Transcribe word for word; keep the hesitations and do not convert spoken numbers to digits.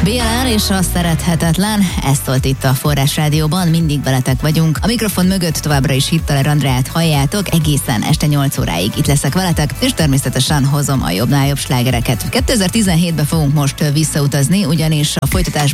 bé el er és a Szerethetetlen, ez szólt itt a Forrás Rádióban, mindig veletek vagyunk. A mikrofon mögött továbbra is Hittaler Andreát halljátok, egészen este nyolc óráig itt leszek veletek, és természetesen hozom a jobbnál jobb slágereket. kétezer-tizenhétbe fogunk most visszautazni, ugyanis a folytatásban